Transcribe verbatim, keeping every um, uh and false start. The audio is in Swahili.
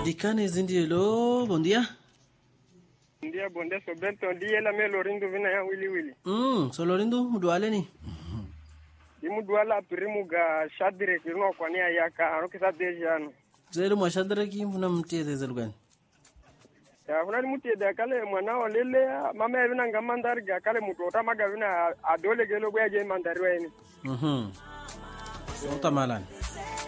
Dicane Zindielo, bom dia. Bom dia, bom dia, sou Bento. Dia ela me Lorindo vina ya Willy Willy. Hum, so Lorindo mudwale ni. Dimu duala primu ga shadire kino kwa nia yaka anokisa dejano. Zero mwa shadire ki muna mtete zelugani. Ya kuna ni mutete kale mwanao lele mama evina ngamandari ga kale mutota maga vina adole gelo kwa je mandari wene. Mhm. Sota malan.